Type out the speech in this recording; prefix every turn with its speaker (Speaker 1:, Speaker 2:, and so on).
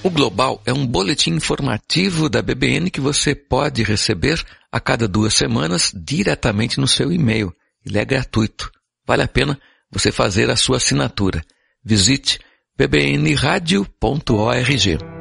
Speaker 1: O Global é um boletim informativo da BBN que você pode receber a cada 2 semanas diretamente no seu e-mail. Ele é gratuito. Vale a pena você fazer a sua assinatura. Visite bbnradio.org.